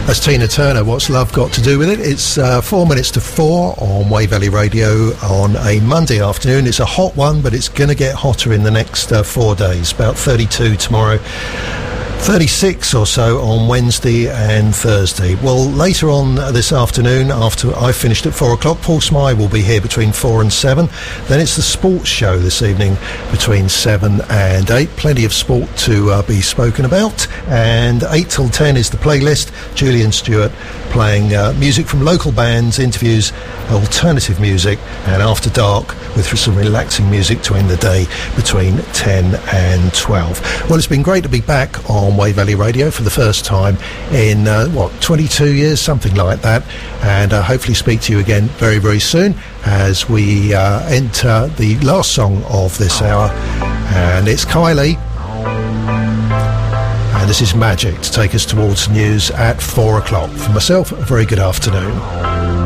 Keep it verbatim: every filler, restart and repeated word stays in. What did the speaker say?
That's Tina Turner, What's Love Got to Do With It? It's uh, four minutes to four on Way Valley Radio on a Monday afternoon. It's a hot one, but it's going to get hotter in the next uh, four days. About thirty-two tomorrow, thirty-six or so on Wednesday and Thursday. Well, later on this afternoon, after I finished at four o'clock, Paul Smythe will be here between four and seven. Then it's the sports show this evening between seven and eight. Plenty of sport to uh, be spoken about. And eight till ten is the playlist. Julian Stewart playing uh, music from local bands, interviews, alternative music, and After Dark with some relaxing music to end the day between ten and twelve. Well, it's been great to be back on Way Valley Radio for the first time in, uh, what, twenty-two years, something like that. And uh, hopefully speak to you again very, very soon as we uh, enter the last song of this hour. And it's Kylie. And this is Magic to take us towards news at four o'clock. For myself, a very good afternoon.